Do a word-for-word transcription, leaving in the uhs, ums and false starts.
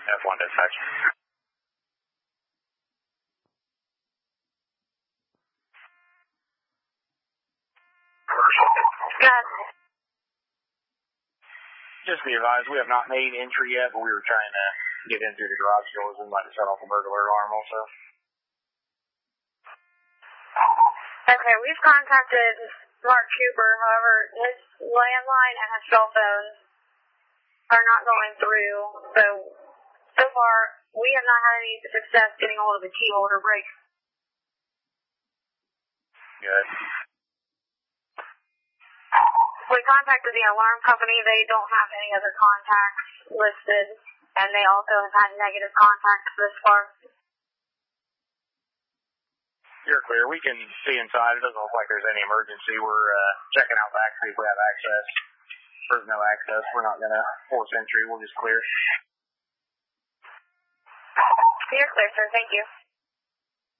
F one dispatch. Got it. Just be advised, we have not made entry yet, but we were trying to get in through the garage doors. We might have set off a burglar alarm also. Okay, we've contacted Mark Cooper. However, his landline and his cell phone are not going through. So, so far, we have not had any success getting a hold of the key holder break. Good. We contacted the alarm company. They don't have any other contacts listed, and they also have had negative contacts this far. You're clear. We can see inside. It doesn't look like there's any emergency. We're uh, checking out back, see if we have access. If there's no access, we're not going to force entry. We'll just clear. You're clear, sir. Thank you.